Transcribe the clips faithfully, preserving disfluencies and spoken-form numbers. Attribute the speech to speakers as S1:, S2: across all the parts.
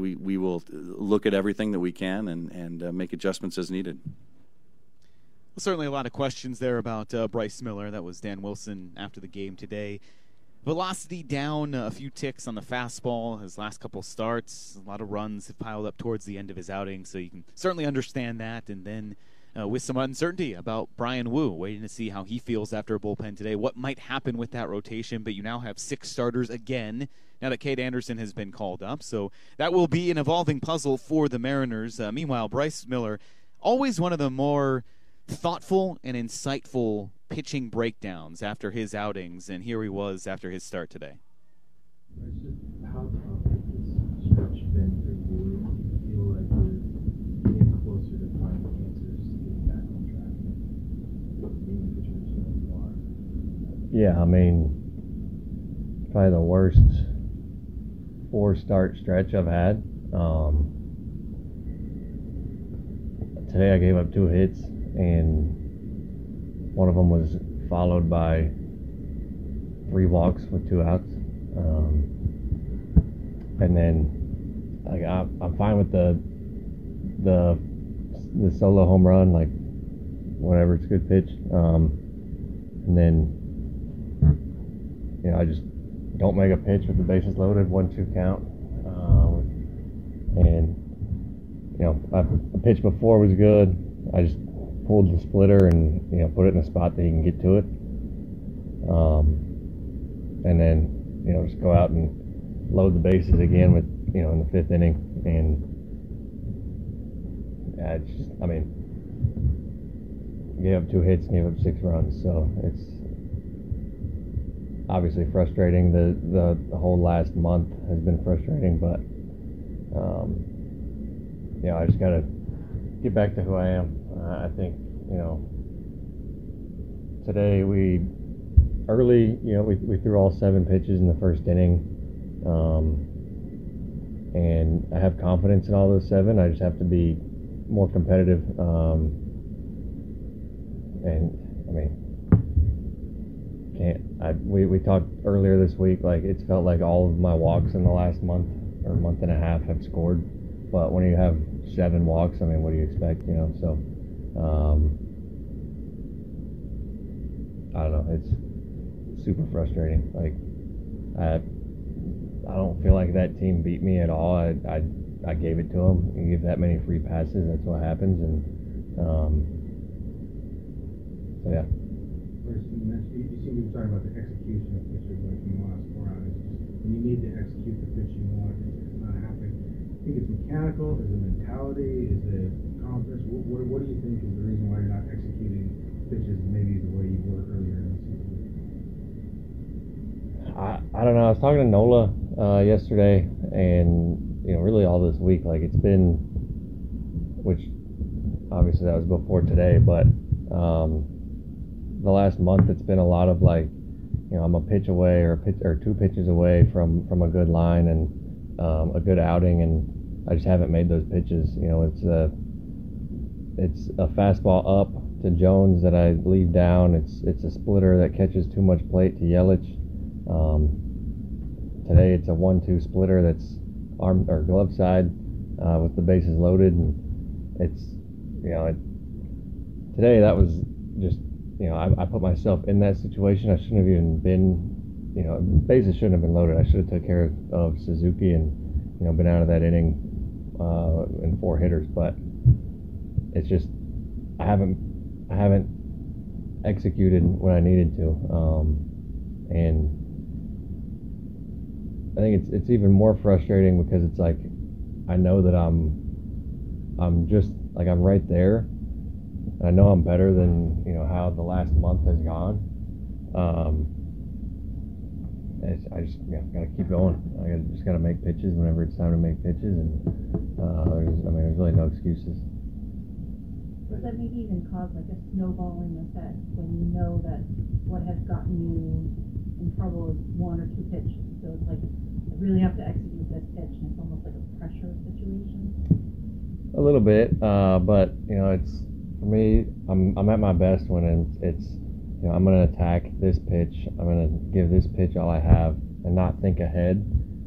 S1: we, we will look at everything that we can and, and uh, make adjustments as needed.
S2: Well, certainly a lot of questions there about uh, Bryce Miller. That was Dan Wilson after the game today. Velocity down a few ticks on the fastball. His last couple starts, a lot of runs have piled up towards the end of his outing, so you can certainly understand that. And then uh, with some uncertainty about Brian Wu, waiting to see how he feels after a bullpen today, what might happen with that rotation. But you now have six starters again now that Cade Anderson has been called up. So that will be an evolving puzzle for the Mariners. Uh, meanwhile, Bryce Miller, always one of the more thoughtful and insightful pitching breakdowns after his outings, and here he was after his start today.
S3: How tough has this stretch been for you? Do you feel like you're getting closer to finding answers to getting back on track? Being the pitcher that you are.
S4: Yeah, I mean, probably the worst four-start stretch I've had. Um, today I gave up two hits, and one of them was followed by three walks with two outs. Um, and then like I, I'm fine with the the the solo home run, like whatever, it's a good pitch. Um, and then you know I just don't make a pitch with the bases loaded, one two count. Um, and you know I, the pitch before was good. I just pulled the splitter and you know put it in a spot that he can get to it, um, and then you know just go out and load the bases again with you know in the fifth inning, and yeah, it's just, I mean, gave up two hits, gave up six runs, so it's obviously frustrating. The the, the whole last month has been frustrating, but um, you know I just gotta get back to who I am. Uh, I think, you know, today we, early, you know, we, we threw all seven pitches in the first inning. Um, and I have confidence in all those seven. I just have to be more competitive. Um, and, I mean, can't, I, we, we talked earlier this week, like, it's felt like all of my walks in the last month or month and a half have scored. But when you have seven walks, I mean, what do you expect, you know? So, Um, I don't know. It's super frustrating. Like, I, I don't feel like that team beat me at all. I, I, I gave it to them. You give that many free passes, that's what happens. And um, so yeah.
S3: First, you mentioned you seem to be talking about the execution of pitchers like in the last four hours. When you need to execute the pitch you want, it's not happening. I think it's mechanical. Is it mentality? Is it confidence? What, what, what do you think is the reason why you're not executing pitches maybe the way you were earlier in the season?
S4: I, I don't know. I was talking to Nola uh, yesterday, and you know, really all this week, like it's been, which obviously that was before today, but um, the last month it's been a lot of like, you know, I'm a pitch away or a pitch or two pitches away from from a good line and um, a good outing, and I just haven't made those pitches. You know, it's a it's a fastball up to Jones that I leave down. It's it's a splitter that catches too much plate to Yelich. Um, today it's a one two splitter that's arm or glove side uh, with the bases loaded, and it's you know it, today that was just you know I, I put myself in that situation. I shouldn't have even been you know bases shouldn't have been loaded. I should have took care of, of Suzuki and you know been out of that inning uh, in four hitters, but it's just I haven't I haven't executed when I needed to, um, and I think it's it's even more frustrating because it's like I know that I'm I'm just like I'm right there. I know I'm better than you know how the last month has gone. Um, it's, I just yeah, gotta keep going. I gotta, just gotta make pitches whenever it's time to make pitches, and uh, there's, I mean there's really no excuses.
S5: Does that maybe even cause like a snowballing effect when you know that what has gotten you in trouble is one or two pitches? So it's like I really have to execute this pitch, and it's almost like a pressure situation.
S4: A little bit, uh, but you know, it's for me. I'm I'm at my best when it's, it's you know I'm going to attack this pitch. I'm going to give this pitch all I have and not think ahead.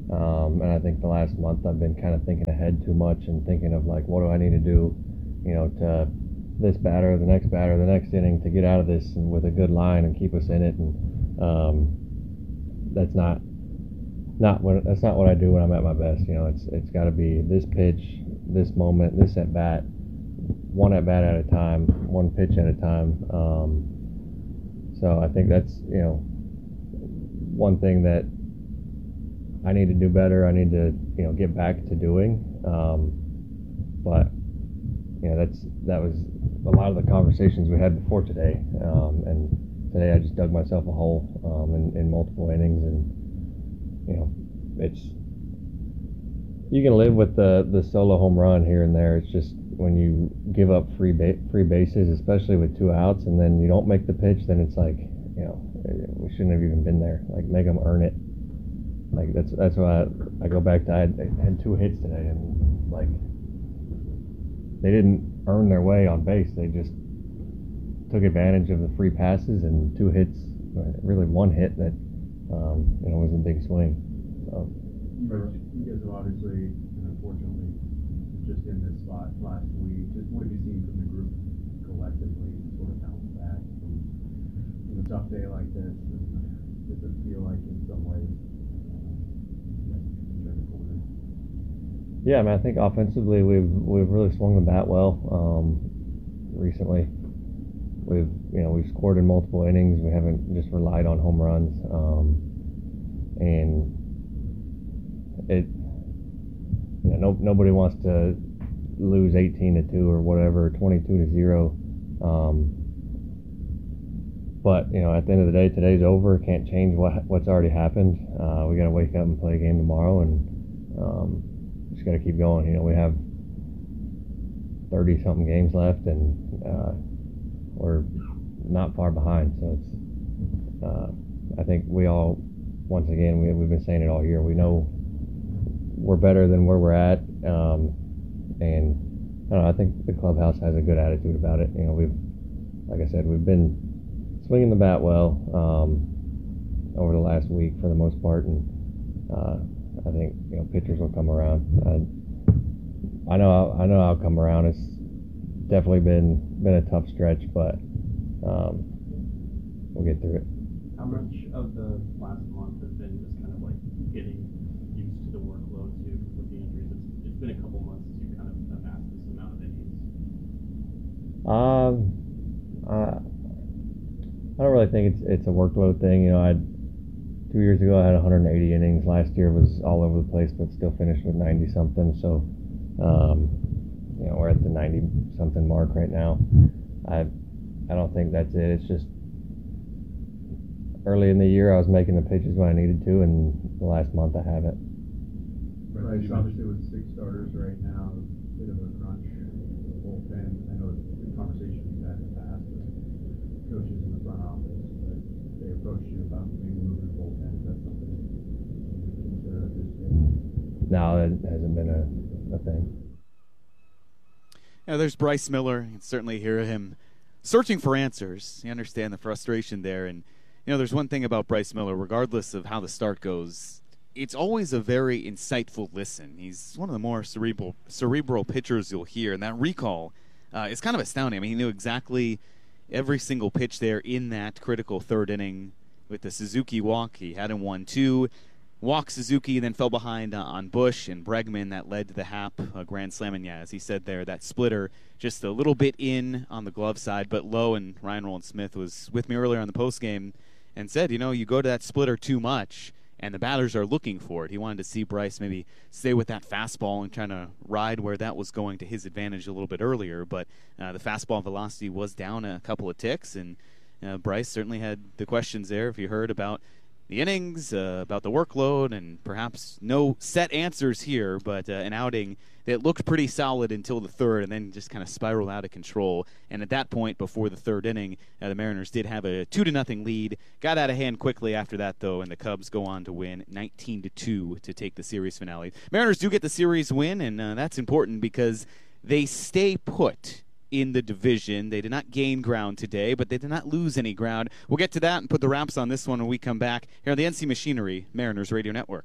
S4: Um, and I think the last month I've been kind of thinking ahead too much and thinking of like, what do I need to do, you know, to this batter, the next batter, the next inning to get out of this and with a good line and keep us in it. And um, that's not not what that's not what I do when I'm at my best. You know, it's it's got to be this pitch, this moment, this at bat, one at bat at a time, one pitch at a time. Um, so I think that's, you know, one thing that I need to do better. I need to, you know, get back to doing. Um, but you know, that's that was a lot of the conversations we had before today. Um, and today I just dug myself a hole um, in, in multiple innings, and you know, it's you can live with the the solo home run here and there. It's just when you give up free ba- free bases, especially with two outs, and then you don't make the pitch, then it's like, you know, we shouldn't have even been there. Like, make them earn it. Like that's that's why I, I go back to I had, I had two hits today, and like they didn't earn their way on base. They just took advantage of the free passes and two hits, really one hit that um, you know was a big swing. So.
S6: But you guys have obviously, and unfortunately, just in this spot last week. Just what have you seen from the group collectively to sort of bounce back from, from a tough day like this? And does it feel like in some ways?
S4: Yeah, I mean, I think offensively we've we've really swung the bat well um, recently. We've you know we've scored in multiple innings. We haven't just relied on home runs, um, and it you know no, nobody wants to lose eighteen to two or whatever, twenty-two to zero. Um, but you know, at the end of the day, today's over. Can't change what what's already happened. Uh, we got to wake up and play a game tomorrow, and um, just got to keep going. You know, we have thirty something games left, and uh, we're not far behind. So it's, uh, I think we all, once again, we, we've been saying it all year. We know we're better than where we're at, um, and I don't know, I think the clubhouse has a good attitude about it. You know, we've, like I said, we've been swinging the bat well um, over the last week for the most part, and uh, I think you know pitchers will come around. I, I know I'll, I know I'll come around. It's definitely been been a tough stretch, but um, we'll get through it.
S7: How much of the last month has been just kind of like getting used to the workload too with the injuries? It's, it's been a couple months since you kind of amassed this amount of innings.
S4: Um, I, I don't really think it's it's a workload thing. You know, I two years ago I had one hundred eighty innings. Last year was all over the place, but still finished with ninety something. So, um, you know, we're at the ninety something mark right now. I I don't think that's it. It's just early in the year I was making the pitches when I needed to, and the last month I haven't.
S6: Right, obviously with six starters right now, a bit of a crunch. The bullpen, I know the conversation we've had in the past with coaches in the front office, but they approached you about maybe moving the bullpen. Is that something you would consider at this stage?
S4: No, it hasn't been a, a thing.
S2: Yeah, there's Bryce Miller. You can certainly hear him searching for answers. You understand the frustration there. And, you know, there's one thing about Bryce Miller, regardless of how the start goes, it's always a very insightful listen. He's one of the more cerebral cerebral pitchers you'll hear. And that recall uh, is kind of astounding. I mean, he knew exactly every single pitch there in that critical third inning with the Suzuki walk. He had him one two. Walked Suzuki, then fell behind uh, on Bush and Bregman. That led to the Happ uh, grand slam. And, yeah, as he said there, that splitter just a little bit in on the glove side, but low. And Ryan Rowland-Smith was with me earlier on the postgame and said, you know, you go to that splitter too much, and the batters are looking for it. He wanted to see Bryce maybe stay with that fastball and trying to ride where that was going to his advantage a little bit earlier. But uh, the fastball velocity was down a couple of ticks, and uh, Bryce certainly had the questions there, if you heard about the innings, uh, about the workload, and perhaps no set answers here, but uh, an outing that looked pretty solid until the third and then just kind of spiraled out of control. And at that point, before the third inning, uh, the Mariners did have a two to nothing lead. Got out of hand quickly after that, though, and the Cubs go on to win nineteen to two to take the series finale. Mariners do get the series win, and uh, that's important because they stay put in the division. They did not gain ground today, but they did not lose any ground. We'll get to that and put the wraps on this one when we come back here on the N C Machinery Mariners Radio Network.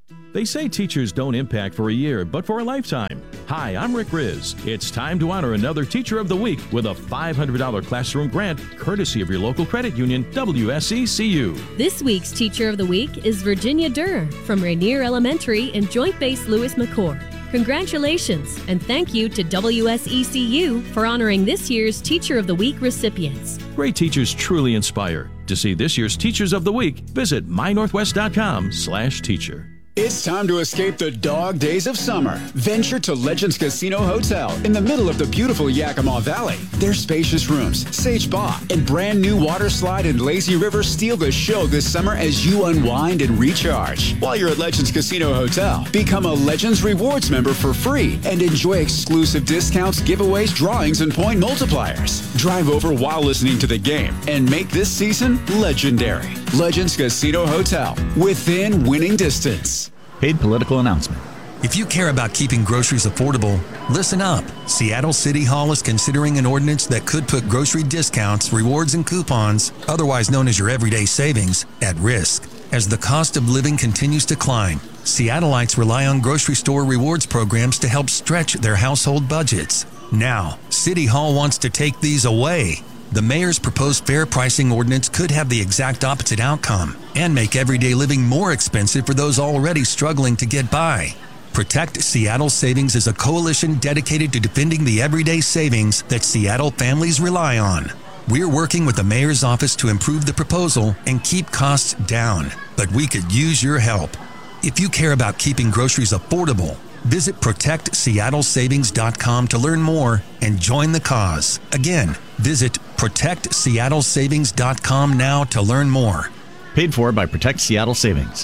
S8: They say teachers don't impact for a year, but for a lifetime. Hi, I'm Rick Riz. It's time to honor another Teacher of the Week with a five hundred dollars classroom grant, courtesy of your local credit union, W S E C U.
S9: This week's Teacher of the Week is Virginia Durr from Rainier Elementary in Joint Base Lewis McChord. Congratulations, and thank you to W S E C U for honoring this year's Teacher of the Week recipients.
S8: Great teachers truly inspire. To see this year's Teachers of the Week, visit my northwest dot com slash teacher.
S10: It's time to escape the dog days of summer. Venture to Legends Casino Hotel in the middle of the beautiful Yakima Valley. Their spacious rooms, sage spa, and brand new water slide and lazy river steal the show this summer as you unwind and recharge. While you're at Legends Casino Hotel, become a Legends Rewards member for free and enjoy exclusive discounts, giveaways, drawings, and point multipliers. Drive over while listening to the game and make this season legendary. Legends Casino Hotel, within winning distance.
S11: Paid political announcement.
S12: If you care about keeping groceries affordable, listen up. Seattle City Hall is considering an ordinance that could put grocery discounts, rewards, and coupons, otherwise known as your everyday savings, at risk. As the cost of living continues to climb, Seattleites rely on grocery store rewards programs to help stretch their household budgets. Now, City Hall wants to take these away. The mayor's proposed fair pricing ordinance could have the exact opposite outcome and make everyday living more expensive for those already struggling to get by. Protect Seattle Savings is a coalition dedicated to defending the everyday savings that Seattle families rely on. We're working with the mayor's office to improve the proposal and keep costs down, but we could use your help. If you care about keeping groceries affordable, visit protect seattle savings dot com to learn more and join the cause. Again, visit protect seattle savings dot com now to learn more.
S11: Paid for by Protect Seattle Savings.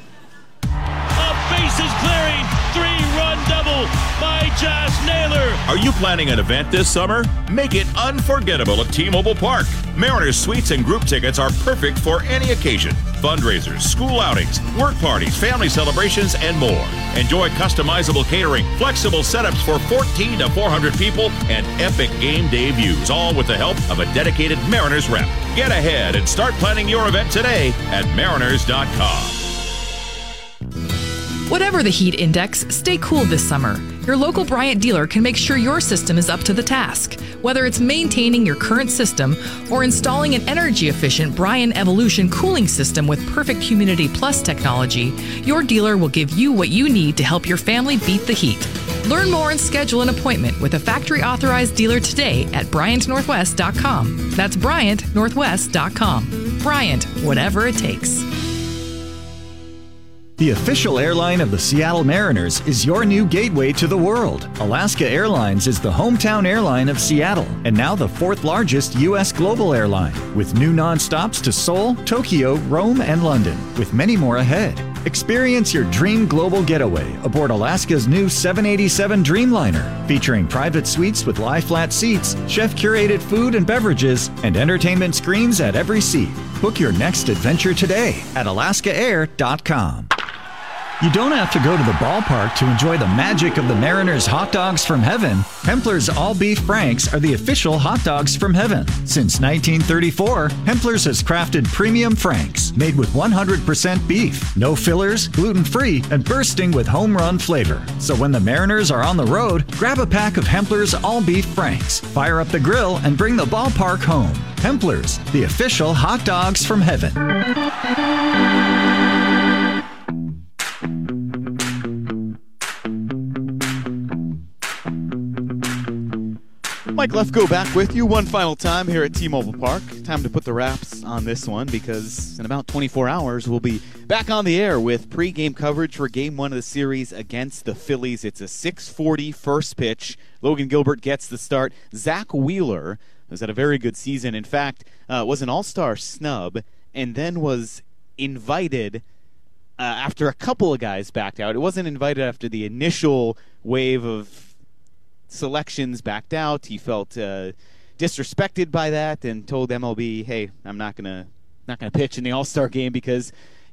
S13: A bases clearing, three-run double by Josh Naylor.
S14: Are you planning an event this summer? Make it unforgettable at T-Mobile Park. Mariners suites and group tickets are perfect for any occasion. Fundraisers, school outings, work parties, family celebrations, and more. Enjoy customizable catering, flexible setups for fourteen to four hundred people, and epic game day views, all with the help of a dedicated Mariners rep. Get ahead and start planning your event today at mariners dot com.
S15: Whatever the heat index, stay cool this summer. Your local Bryant dealer can make sure your system is up to the task. Whether it's maintaining your current system or installing an energy-efficient Bryant Evolution cooling system with perfect Humidity Plus technology, your dealer will give you what you need to help your family beat the heat. Learn more and schedule an appointment with a factory-authorized dealer today at bryant northwest dot com. That's bryant northwest dot com. Bryant, whatever it takes.
S11: The official airline of the Seattle Mariners is your new gateway to the world. Alaska Airlines is the hometown airline of Seattle and now the fourth largest U S global airline, with new nonstops to Seoul, Tokyo, Rome, and London, with many more ahead. Experience your dream global getaway aboard Alaska's new seven eighty-seven Dreamliner, featuring private suites with lie-flat seats, chef-curated food and beverages, and entertainment screens at every seat. Book your next adventure today at alaska air dot com. You don't have to go to the ballpark to enjoy the magic of the Mariners hot dogs from heaven. Hempler's All Beef Franks are the official hot dogs from heaven. Since nineteen thirty-four, Hempler's has crafted premium Franks made with one hundred percent beef, no fillers, gluten-free, and bursting with home run flavor. So when the Mariners are on the road, grab a pack of Hempler's All Beef Franks, fire up the grill, and bring the ballpark home. Hempler's, the official hot dogs from heaven.
S2: Mike Lefko back with you one final time here at T-Mobile Park. Time to put the wraps on this one because in about twenty-four hours we'll be back on the air with pre-game coverage for Game one of the series against the Phillies. It's a six forty first pitch. Logan Gilbert gets the start. Zach Wheeler has had a very good season. In fact, uh, was an all-star snub and then was invited uh, after a couple of guys backed out. It wasn't invited after the initial wave of selections backed out. He felt uh, disrespected by that and told M L B, "Hey, I'm not gonna not gonna pitch in the All-Star game because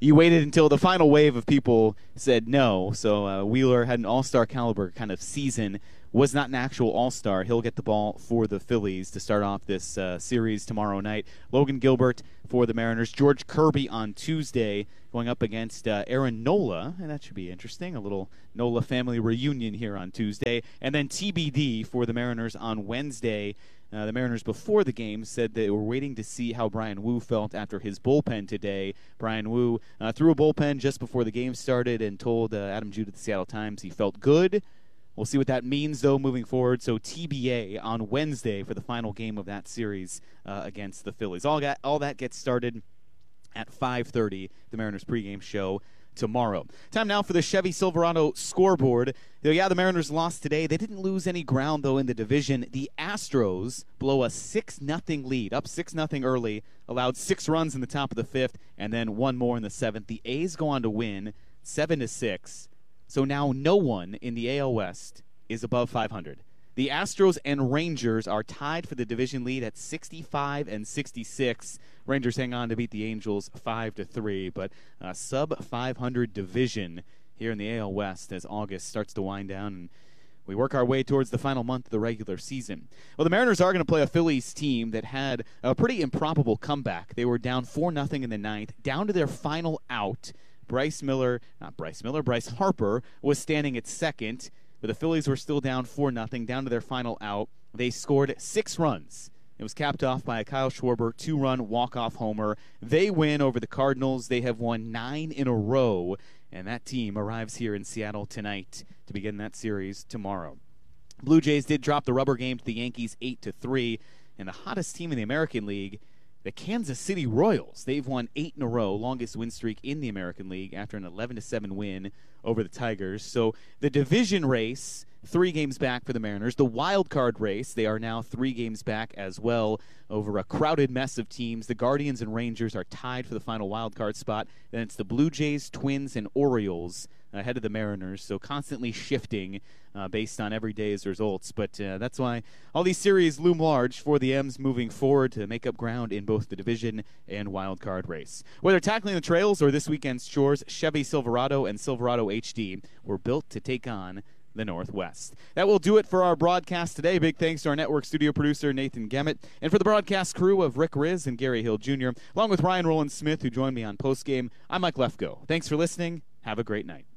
S2: you waited until the final wave of people said no. So uh, Wheeler had an all-star caliber kind of season, was not an actual all-star. He'll get the ball for the Phillies to start off this uh, series tomorrow night. Logan Gilbert for the Mariners. George Kirby on Tuesday going up against uh, Aaron Nola, and that should be interesting. A little Nola family reunion here on Tuesday. And then T B D for the Mariners on Wednesday. Uh, the Mariners, before the game, said they were waiting to see how Bryan Woo felt after his bullpen today. Bryan Woo uh, threw a bullpen just before the game started and told uh, Adam Jude at the Seattle Times he felt good. We'll see what that means, though, moving forward. So T B A on Wednesday for the final game of that series uh, against the Phillies. All, got, all that gets started at five thirty, the Mariners pregame show tomorrow. Time now for the Chevy Silverado scoreboard. Yeah, the Mariners lost today. They didn't lose any ground, though, in the division. The Astros blow a six nothing lead, up six nothing early, allowed six runs in the top of the fifth, and then one more in the seventh. The A's go on to win seven to six. So now no one in the A L West is above five hundred. The Astros and Rangers are tied for the division lead at sixty-five and sixty-six. Rangers hang on to beat the Angels five to three, but a sub five hundred division here in the A L West as August starts to wind down and we work our way towards the final month of the regular season. Well, the Mariners are going to play a Phillies team that had a pretty improbable comeback. They were down four nothing in the ninth, down to their final out. Bryce Miller, not Bryce Miller, Bryce Harper was standing at second, but the Phillies were still down four nothing, down to their final out. They scored six runs. It was capped off by a Kyle Schwarber two-run walk-off homer. They win over the Cardinals. They have won nine in a row, and that team arrives here in Seattle tonight to begin that series tomorrow. Blue Jays did drop the rubber game to the Yankees eight to three, and the hottest team in the American League, the Kansas City Royals. They've won eight in a row, longest win streak in the American League after an eleven to seven win over the Tigers. So the division race, three games back for the Mariners. The wild card race, they are now three games back as well over a crowded mess of teams. The Guardians and Rangers are tied for the final wild card spot. Then it's the Blue Jays, Twins, and Orioles ahead of the Mariners, so constantly shifting uh, based on every day's results. But uh, that's why all these series loom large for the M's moving forward to make up ground in both the division and wild card race. Whether tackling the trails or this weekend's chores, Chevy Silverado and Silverado H D were built to take on the Northwest. That will do it for our broadcast today. Big thanks to our network studio producer, Nathan Gemmett, and for the broadcast crew of Rick Riz and Gary Hill Junior, along with Ryan Roland Smith, who joined me on postgame. I'm Mike Lefko. Thanks for listening. Have a great night.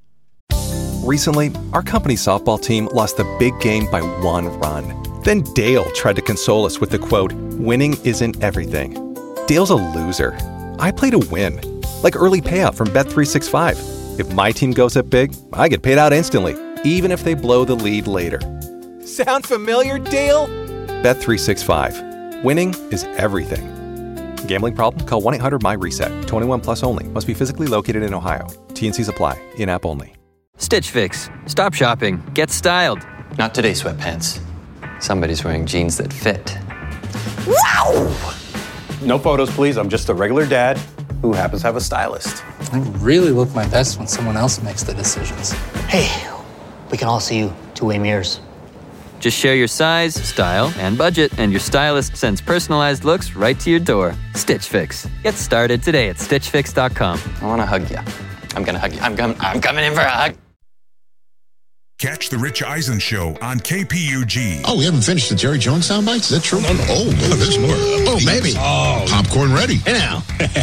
S16: Recently, our company's softball team lost the big game by one run. Then Dale tried to console us with the quote, "Winning isn't everything." Dale's a loser. I play to win. Like early payout from Bet three sixty-five. If my team goes up big, I get paid out instantly, even if they blow the lead later. Sound familiar, Dale? Bet three sixty-five. Winning is everything. Gambling problem? Call one eight hundred M Y reset. twenty-one plus only. Must be physically located in Ohio. T and C's apply. In-app only.
S17: Stitch Fix. Stop shopping. Get styled. Not today, sweatpants. Somebody's wearing jeans that fit.
S18: Wow! No photos, please. I'm just a regular dad who happens to have a stylist.
S19: I really look my best when someone else makes the decisions.
S20: Hey, we can all see you two-way mirrors.
S17: Just share your size, style, and budget, and your stylist sends personalized looks right to your door. Stitch Fix. Get started today at stitch fix dot com.
S20: I want to hug you. I'm going to hug you. I'm, com- I'm coming in for a hug.
S21: Catch the Rich Eisen Show on K P U G.
S22: Oh, we haven't finished the Jerry Jones sound bites? Is that true? No, no. Oh, no, there's more. Oh, maybe. Oh. Popcorn ready. Hey, now.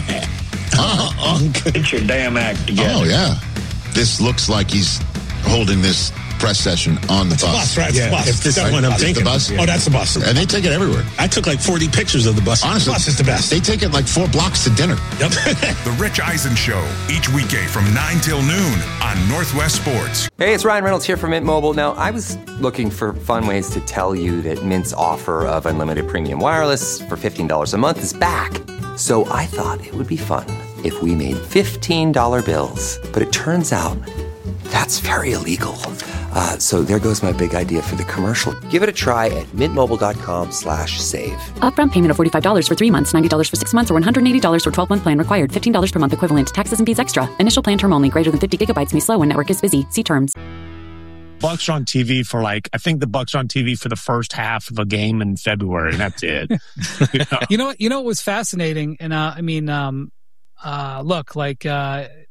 S22: uh,
S23: Get your damn act together.
S22: Oh, yeah. This looks like he's holding this press session on the
S23: it's
S22: bus.
S23: bus. Right? It's yeah. bus. If this
S22: right?
S23: is what I'm
S22: it's
S23: thinking.
S22: The bus?
S23: Oh, that's the bus.
S22: And they take it everywhere.
S23: I took like forty pictures of the bus.
S22: Honestly,
S23: the bus is the best.
S22: They take it like four blocks to dinner.
S23: Yep.
S21: The Rich Eisen Show, each weekday from nine till noon on Northwest Sports.
S24: Hey, it's Ryan Reynolds here from Mint Mobile. Now, I was looking for fun ways to tell you that Mint's offer of unlimited premium wireless for fifteen dollars a month is back. So I thought it would be fun if we made fifteen dollar bills. But it turns out that's very illegal. Uh, so there goes my big idea for the commercial. Give it a try at mintmobile.com slash save.
S25: Upfront payment of forty-five dollars for three months, ninety dollars for six months, or one hundred eighty dollars for twelve-month plan required. fifteen dollars per month equivalent. Taxes and fees extra. Initial plan term only. Greater than fifty gigabytes may slow when network is busy. See terms.
S26: Bucks are on T V for like, I think the Bucks are on T V for the first half of a game in February, and that's it.
S27: you know, you know, you know what was fascinating? And uh, I mean, um, uh, look, like, uh,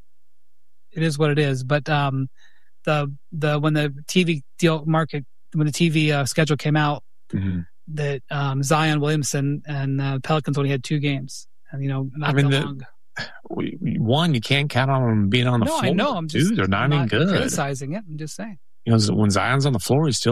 S1: it is what it is. But um, the the when the T V deal market when the T V uh, schedule came out,
S26: mm-hmm.
S1: that um, Zion Williamson and uh, Pelicans only had two games, and you know not
S26: I mean,
S1: that
S26: the,
S1: long.
S26: One, you can't count on them being on the
S1: no,
S26: floor.
S1: I know. I'm just
S26: Two, they're not
S1: I'm
S26: even
S1: not
S26: good.
S1: criticizing it. I'm just saying.
S26: You know, when Zion's on the floor, he's still